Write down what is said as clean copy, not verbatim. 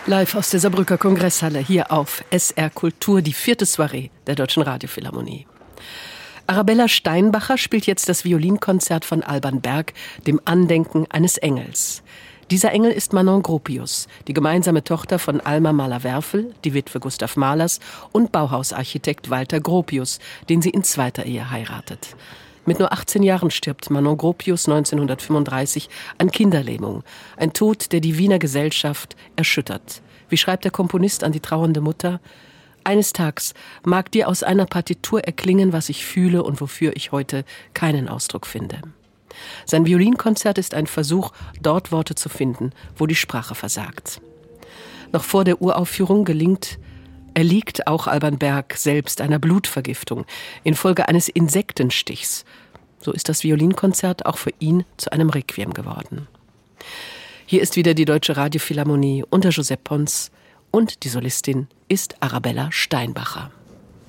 Live aus der Saarbrücker Kongresshalle, hier auf SR Kultur, die 4. Soiree der Deutschen Radiophilharmonie. Arabella Steinbacher spielt jetzt das Violinkonzert von Alban Berg, dem Andenken eines Engels. Dieser Engel ist Manon Gropius, die gemeinsame Tochter von Alma Mahler-Werfel, die Witwe Gustav Mahlers, und Bauhausarchitekt Walter Gropius, den sie in zweiter Ehe heiratet. Mit nur 18 Jahren stirbt Manon Gropius 1935 an Kinderlähmung. Ein Tod, der die Wiener Gesellschaft erschüttert. Wie schreibt der Komponist an die trauernde Mutter? Eines Tages mag dir aus einer Partitur erklingen, was ich fühle und wofür ich heute keinen Ausdruck finde. Sein Violinkonzert ist ein Versuch, dort Worte zu finden, wo die Sprache versagt. Noch vor der Uraufführung erliegt auch Alban Berg selbst einer Blutvergiftung infolge eines Insektenstichs. So ist das Violinkonzert auch für ihn zu einem Requiem geworden. Hier ist wieder die Deutsche Radiophilharmonie unter Josep Pons und die Solistin ist Arabella Steinbacher.